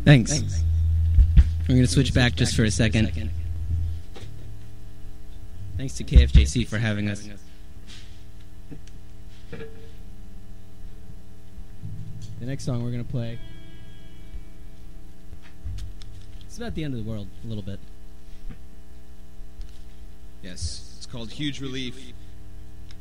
Thanks. We're going to switch back just for a second. Thanks to KFJC for having us. The next song we're going to play, it's about the end of the world, a little bit. Yes, it's called Huge Relief.